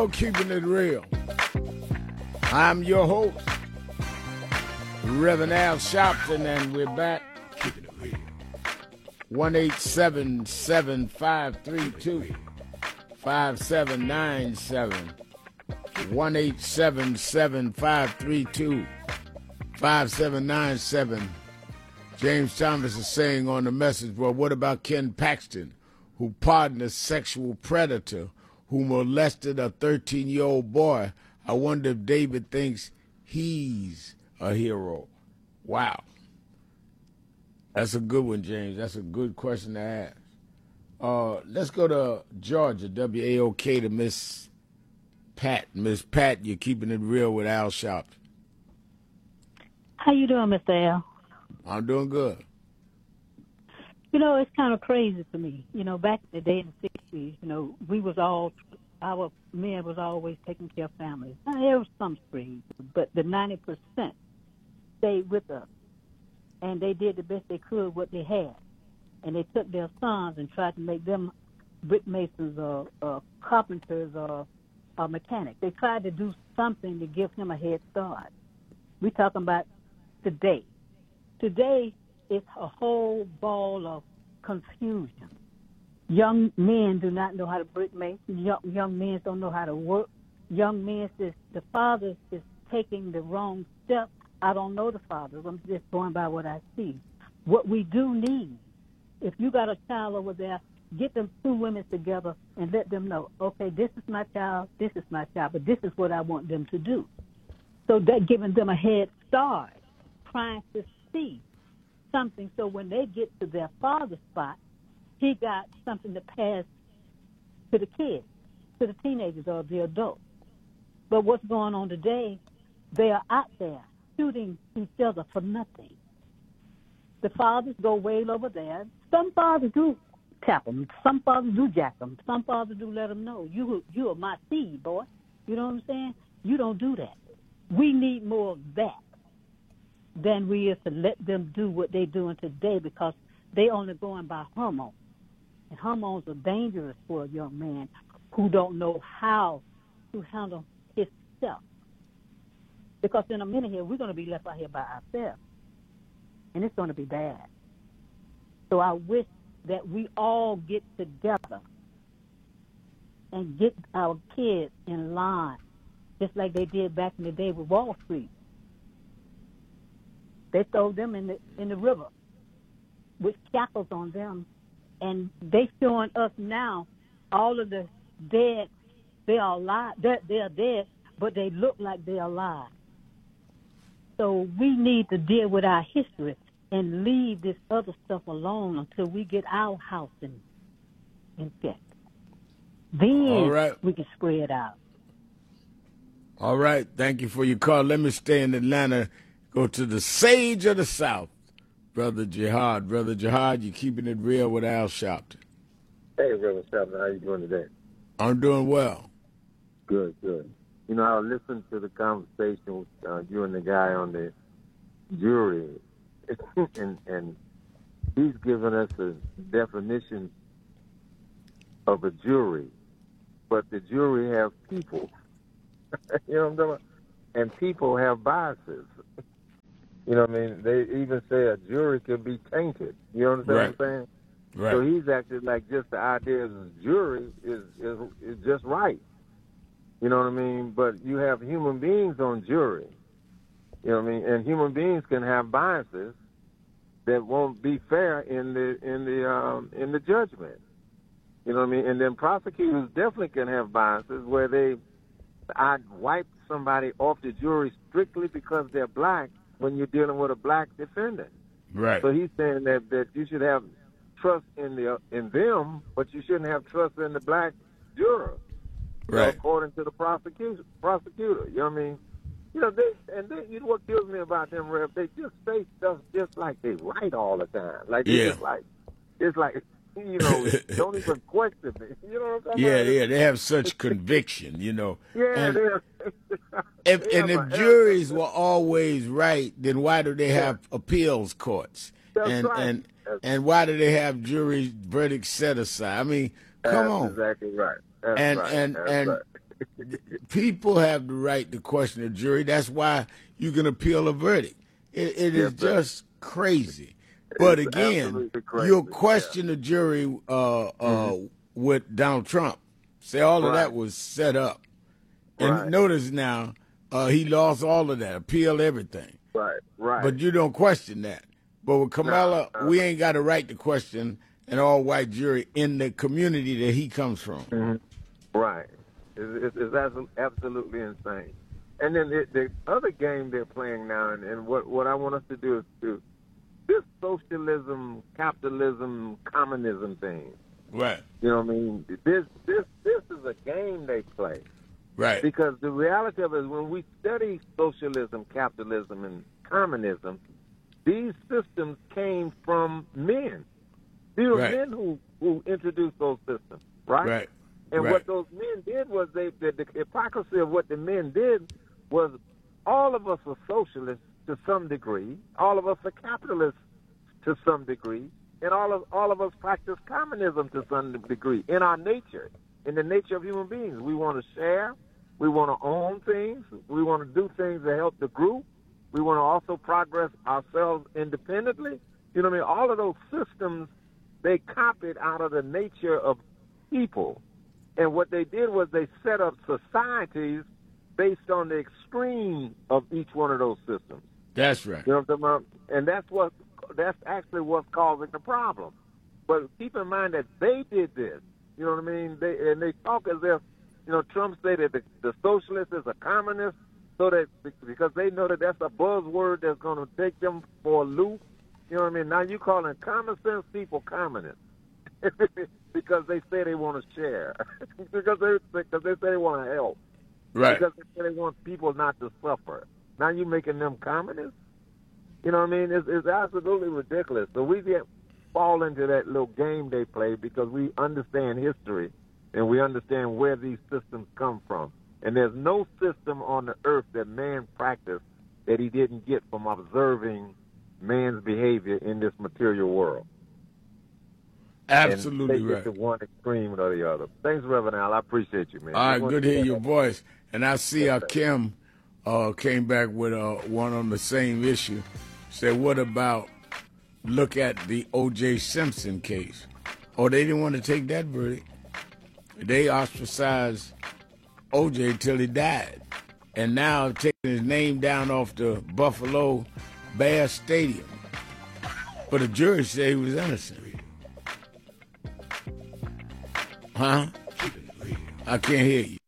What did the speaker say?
show, Keeping It Real. I'm your host, Reverend Al Sharpton, and we're back. Keeping It Real. 1-877-532-5797. 1-877-532-5797. James Thomas is saying on the message, well, what about Ken Paxton, who pardoned a sexual predator who molested a 13-year-old boy? I wonder if David thinks he's a hero. Wow. That's a good one, James. That's a good question to ask. Let's go to Georgia, WAOK, to Miss Pat. Miss Pat, you're Keeping It Real with Al Sharpton. How you doing, Mr. Al? I'm doing good. You know, it's kind of crazy to me. You know, back in the day in the 60s, you know, our men was always taking care of families. Now, there was some spree, but the 90% stayed with us. And they did the best they could what they had. And they took their sons and tried to make them brick masons or carpenters or mechanics. They tried to do something to give him a head start. We're talking about today. Today, it's a whole ball of confusion. Young men do not know how to brick mason. Young men don't know how to work. Young men says the father is taking the wrong step. I don't know the fathers. I'm just going by what I see. What we do need, if you got a child over there, get them two women together and let them know, okay, this is my child, but this is what I want them to do. So that giving them a head start, trying to see something, so when they get to their father's spot, he got something to pass to the kids, to the teenagers or the adults. But what's going on today, they are out there shooting each other for nothing. The fathers go way over there. Some fathers do tap them. Some fathers do jack them. Some fathers do let them know, you are my seed, boy. You know what I'm saying? You don't do that. We need more of that than we is to let them do what they're doing today, because they only going by hormones. And hormones are dangerous for a young man who don't know how to handle himself. Because in a minute here, we're going to be left out here by ourselves. And it's going to be bad. So I wish that we all get together and get our kids in line, just like they did back in the day with Wall Street. They throw them in the river with shackles on them, and they showing us now all of the dead. They are alive. They're dead, but they look like they're alive. So we need to deal with our history and leave this other stuff alone until we get our house in check. Then we can spread out. All right. Thank you for your call. Let me stay in Atlanta. Go to the sage of the South, Brother Jihad. Brother Jihad, you're Keeping It Real with Al Sharpton. Hey, Reverend Sharpton, how you doing today? I'm doing well. Good, good. You know, I listened to the conversation with you and the guy on the jury, and he's given us a definition of a jury, but the jury have people. You know what I'm talking about? And people have biases. You know what I mean? They even say a jury could be tainted. You understand what I'm saying? Right. So he's acting like just the idea of a jury is just right. You know what I mean? But you have human beings on jury. You know what I mean? And human beings can have biases that won't be fair in the judgment. You know what I mean? And then prosecutors definitely can have biases where I wipe somebody off the jury strictly because they're black when you're dealing with a black defendant. Right. So he's saying that you should have trust in them, but you shouldn't have trust in the black juror. Right. According to the prosecutor. You know what I mean? You know, you know what kills me about them, Rev? They just say stuff just like they right all the time. Like it's like you know, don't even question it. You know what I'm talking about? Yeah, they have such conviction, you know. Yeah, if juries were always right, then why do they have appeals courts? That's right. And why do they have jury verdicts set aside? I mean, come on. That's exactly right. That's right. People have the right to question a jury. That's why you can appeal a verdict. It is just crazy. But It's again, absolutely crazy. you'll question the jury with Donald Trump. Say all of that was set up. And notice now, he lost all of that, appeal everything. Right. But you don't question that. But with Kamala, we ain't got a right to question an all-white jury in the community that he comes from. Mm-hmm. Right. It's absolutely insane. And then the other game they're playing now, and what I want us to do is to this socialism, capitalism, communism thing. Right. You know what I mean? This is a game they play. Right. Because the reality of it is when we study socialism, capitalism, and communism, these systems came from men. These were men who introduced those systems, right? Right. And what those men did was the hypocrisy of what the men did was all of us are socialists to some degree, all of us are capitalists to some degree, and all of us practice communism to some degree in our nature, in the nature of human beings. We want to share. We want to own things. We want to do things that help the group. We want to also progress ourselves independently. You know what I mean? All of those systems, they copied out of the nature of people. And what they did was they set up societies based on the extreme of each one of those systems. That's right. You know what I'm talking about? And that's actually what's causing the problem. But keep in mind that they did this. You know what I mean? They talk as if, Trump said that the socialist is a communist, so that because they know that that's a buzzword that's going to take them for a loop. You know what I mean? Now you calling common sense people communists because they say they want to share, because they say they want to help, right? Because they say they want people not to suffer. Now you making them communists? You know what I mean? It's absolutely ridiculous. So we fall into that little game they play because we understand history and we understand where these systems come from. And there's no system on the earth that man practiced that he didn't get from observing man's behavior in this material world. Absolutely and right. To one extreme or the other. Thanks, Reverend Al. I appreciate you, man. All right, good to hear your voice. And I see Kim came back with one on the same issue. Said, what about look at the O.J. Simpson case? Oh, they didn't want to take that verdict. They ostracized O.J. till he died. And now taking his name down off the Buffalo Bears Stadium. But the jury said he was innocent. Huh? I can't hear you.